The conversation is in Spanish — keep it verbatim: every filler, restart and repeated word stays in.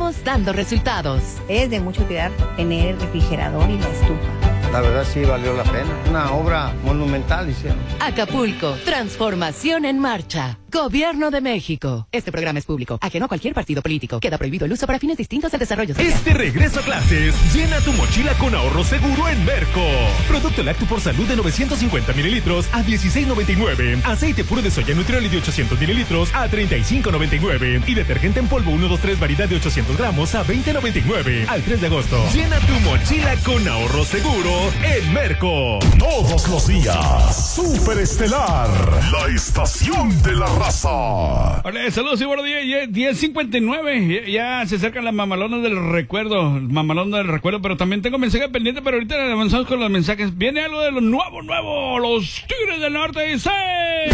Años dando resultados. Es de mucho cuidar tener el refrigerador y la estufa. La verdad sí valió la pena. Una obra monumental hicieron. Acapulco, transformación en marcha. Gobierno de México. Este programa es público, ajeno a cualquier partido político. Queda prohibido el uso para fines distintos al desarrollo social. Este regreso a clases, llena tu mochila con ahorro seguro en Merco. Producto lácteo por salud de novecientos cincuenta mililitros a dieciséis noventa y nueve. Aceite puro de soya Nutrioli de ochocientos mililitros a treinta y cinco noventa y nueve. Y detergente en polvo uno dos tres variedad de ochocientos gramos a veinte noventa y nueve. Al tres de agosto. Llena tu mochila con ahorro seguro en Merco. Todos los días, Superestelar, la estación de la raza. Hola, saludos y buenos días. diez cincuenta y nueve. Ya, ya se acercan las mamalonas del recuerdo. Mamalona del recuerdo, pero también tengo mensajes pendientes. Pero ahorita avanzamos con los mensajes. Viene algo de lo nuevo, nuevo. Los Tigres del Norte dice.